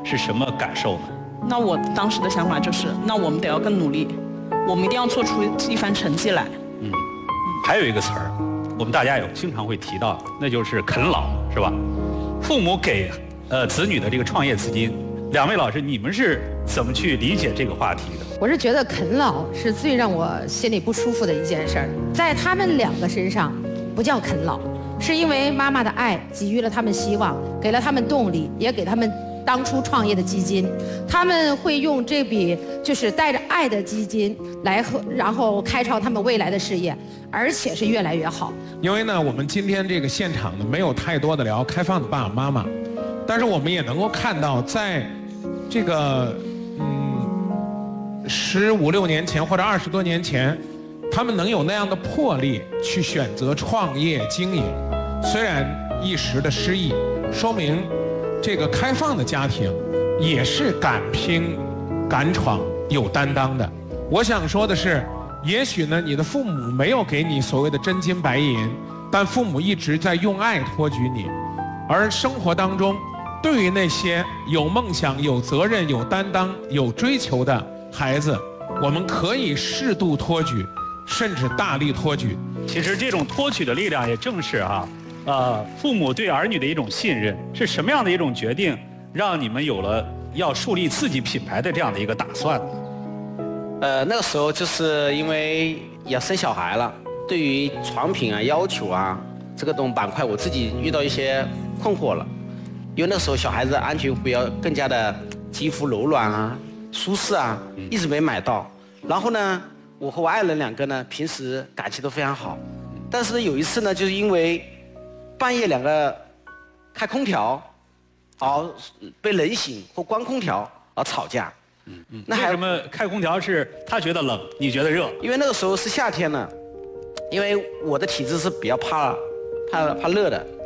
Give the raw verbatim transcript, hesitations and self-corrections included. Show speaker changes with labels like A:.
A: 是什么感受呢？
B: 那我当时的想法就是，那我们得要更努力，我们一定要做出一番成绩来。
A: 嗯，还有一个词儿，我们大家有经常会提到，那就是啃老，是吧？父母给呃子女的这个创业资金，两位老师，你们是怎么去理解这个话题的？
C: 我是觉得啃老是最让我心里不舒服的一件事儿，在他们两个身上不叫啃老，是因为妈妈的爱给予了他们希望，给了他们动力，也给他们当初创业的基金。他们会用这笔就是带着爱的基金来和然后开创他们未来的事业，而且是越来越好。
D: 因为呢，我们今天这个现场呢没有太多的聊开放的爸爸妈妈，但是我们也能够看到，在这个嗯十五六年前或者二十多年前，他们能有那样的魄力去选择创业经营，虽然一时的失意，说明这个开放的家庭也是敢拼、敢闯、有担当的。我想说的是，也许呢，你的父母没有给你所谓的真金白银，但父母一直在用爱托举你。而生活当中，对于那些有梦想、有责任、有担当、有追求的孩子，我们可以适度托举，甚至大力托举。
A: 其实这种托举的力量，也正是哈、啊，呃，父母对儿女的一种信任。是什么样的一种决定，让你们有了要树立自己品牌的这样的一个打算呢？
E: 呃，那个时候就是因为要生小孩了，对于床品啊、要求啊这个种板块，我自己遇到一些困惑了。因为那个时候小孩子安全服要更加的肌肤柔软啊、舒适啊，一直没买到。然后呢，我和我爱人两个呢，平时感情都非常好，但是有一次呢，就是因为半夜两个开空调，而被冷醒或关空调而吵架。
A: 嗯嗯，那为什么开空调是他觉得冷，你觉得热？
E: 因为那个时候是夏天呢，因为我的体质是比较怕怕怕热的。